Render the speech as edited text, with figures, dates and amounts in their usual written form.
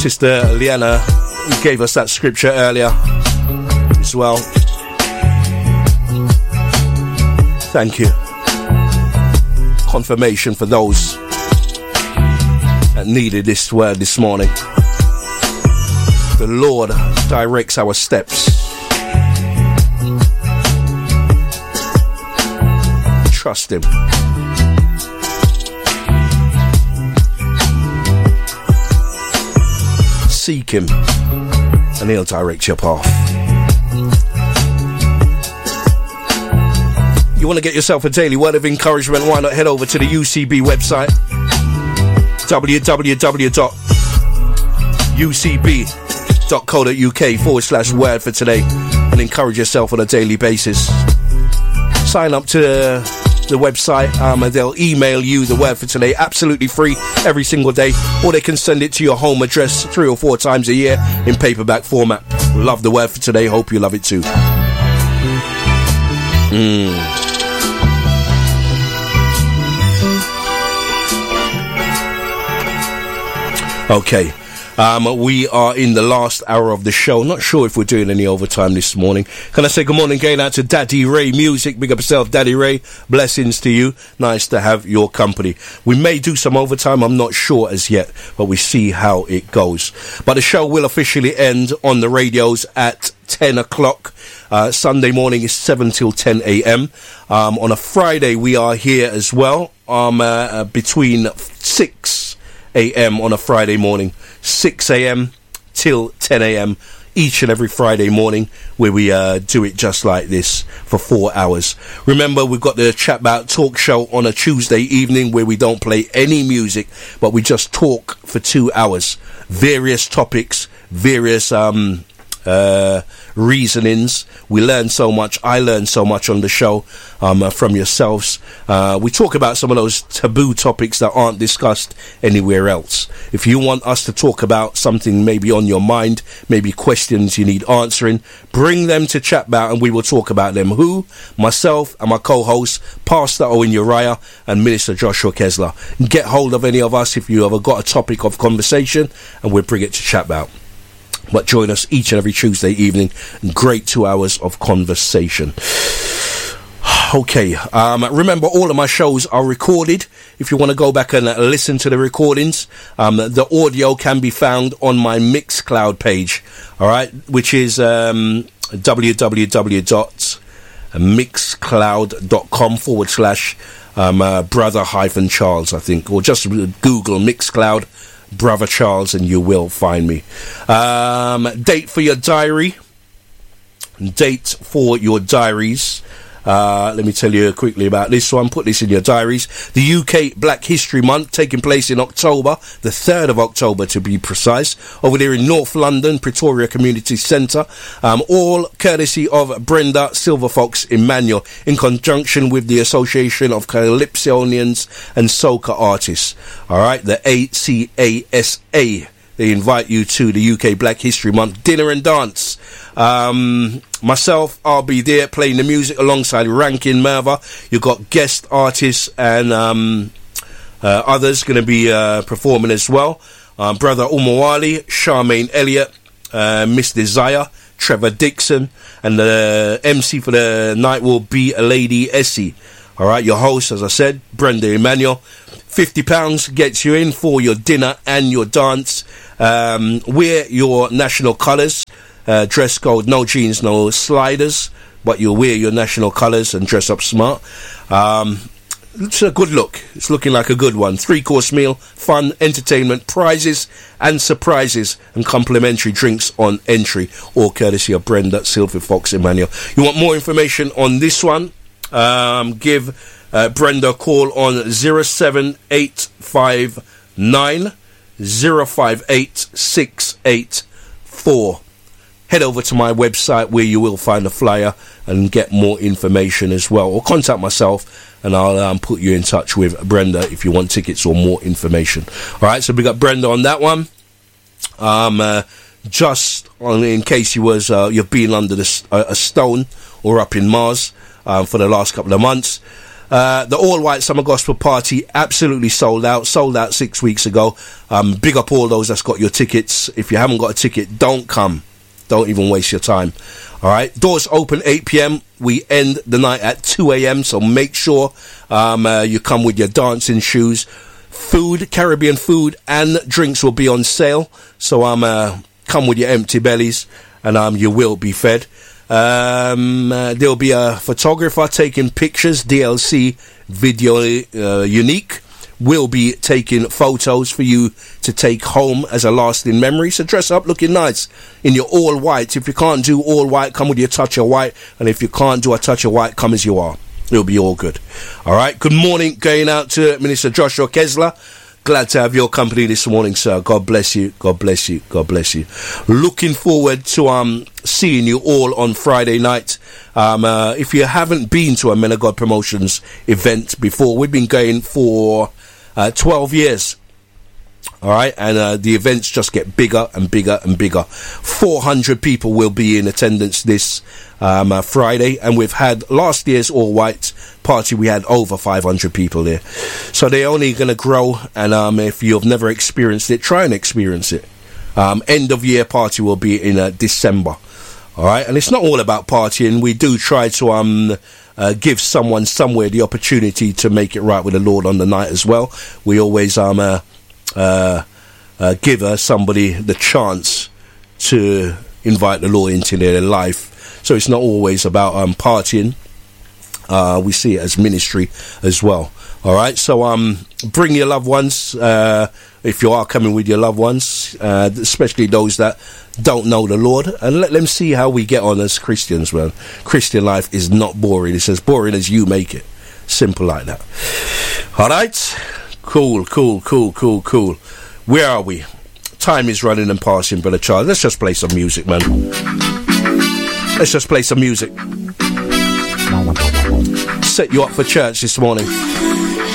Sister Liana gave us that scripture earlier as well. Thank you. Confirmation for those that needed this word this morning. The Lord directs our steps. Trust Him. Seek Him, and He'll direct your path. You want to get yourself a daily word of encouragement? Why not head over to the UCB website, www.ucb.co.uk/word for today, and encourage yourself on a daily basis. Sign up to the website, and they'll email you the word for today absolutely free every single day, or they can send it to your home address 3 or 4 times a year in paperback format. Love the word for today, hope you love it too. Okay, we are in the last hour of the show. Not sure if we're doing any overtime this morning. Can I say good morning again out to Daddy Ray Music? Big up yourself, Daddy Ray. Blessings to you. Nice to have your company. We may do some overtime. I'm not sure as yet, but we see how it goes. But the show will officially end on the radios at 10 o'clock. Sunday morning is 7 till 10 a.m. On a Friday, we are here as well between 6 a.m. on a Friday morning, 6 a.m. till 10 a.m. each and every Friday morning, where we do it just like this for 4 hours. Remember, we've got the Chat About Talk show on a Tuesday evening where we don't play any music, but we just talk for 2 hours. Various topics, various reasonings. We learn so much. I learn so much on the show from yourselves. We talk about some of those taboo topics that aren't discussed anywhere else. If you want us to talk about something maybe on your mind, maybe questions you need answering, bring them to Chat About and we will talk about them. Who? Myself and my co-host, Pastor Owen Uriah and Minister Joshua Kesler. Get hold of any of us if you ever got a topic of conversation, and we'll bring it to Chat About. But join us each and every Tuesday evening. Great 2 hours of conversation. Okay, remember all of my shows are recorded. If you want to go back and listen to the recordings, the audio can be found on my Mixcloud page, all right, which is www.mixcloud.com/brother-Charles, I think, or just Google Mixcloud Brother Charles and you will find me. Date for your diary. Date for your diaries. Let me tell you quickly about this one. Put this in your diaries. The UK Black History Month taking place in October, the 3rd of October to be precise, over there in North London, Pretoria Community Centre. All courtesy of Brenda Silverfox Emmanuel, in conjunction with the Association of Calypsonians and Soca Artists. Alright, the ACASA. They invite you to the UK Black History Month dinner and dance. Myself, I'll be there playing the music alongside Rankin Merva. You've got guest artists and others going to be performing as well. Brother Umawali, Charmaine Elliott, Miss Desire, Trevor Dixon, and the MC for the night will be a Lady Essie. Alright, your host, as I said, Brenda Emmanuel. £50 gets you in for your dinner and your dance. Wear your national colours. Dress code, no jeans, no sliders, but you'll wear your national colours and dress up smart. It's a good look. It's looking like a good one. 3-course meal, fun, entertainment, prizes and surprises, and complimentary drinks on entry, all courtesy of Brenda Silverfox Emmanuel. You want more information on this one? Give Brenda a call on 07859 058684. Head over to my website where you will find a flyer and get more information as well, or contact myself and I'll put you in touch with Brenda if you want tickets or more information. Alright, so we got Brenda on that one. Just in case you've been under a stone or up in Mars for the last couple of months, The All White Summer Gospel Party absolutely sold out 6 weeks ago. Big up all those that's got your tickets. If you haven't got a ticket, don't come. Don't even waste your time. All right, doors open 8 p.m. We end the night at 2 a.m. So make sure you come with your dancing shoes. Food, Caribbean food and drinks will be on sale. So come with your empty bellies, and you will be fed. There'll be a photographer taking pictures. DLC Video Unique will be taking photos for you to take home as a lasting memory. So dress up looking nice in your all white. If you can't do all white, come with your touch of white. And if you can't do a touch of white, come as you are. It'll be all good. All right. Good morning. Going out to Minister Joshua Kessler. Glad to have your company this morning, sir. God bless you. God bless you. God bless you. Looking forward to seeing you all on Friday night. If you haven't been to a Men of God Promotions event before, we've been going for 12 years. All right, and the events just get bigger and bigger and bigger. 400 people will be in attendance this Friday, and we've had last year's All White party. We had over 500 people there, so they're only going to grow. And if you've never experienced it, try and experience it. End of year party will be in December. All right, and it's not all about partying. We do try to give someone somewhere the opportunity to make it right with the Lord on the night as well. We always give somebody the chance to invite the Lord into their life. So it's not always about partying. We see it as ministry as well. All right, so bring your loved ones if you are coming with your loved ones, especially those that don't know the Lord, and let them see how we get on as Christians. Man, Christian life is not boring. It's as boring as you make it. Simple like that. All right, cool. Where are we? Time is running and passing, Brother Charles. Let's just play some music, man. Let's just play some music. Set you up for church this morning.